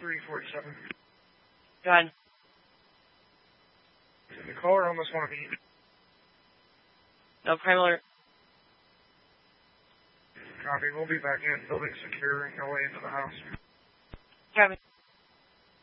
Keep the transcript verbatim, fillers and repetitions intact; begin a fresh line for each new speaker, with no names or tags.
three forty-seven.
Go ahead.
The caller almost want to be.
No crime alert.
Copy. We'll be back in. Building secure. No way into the house.
Copy.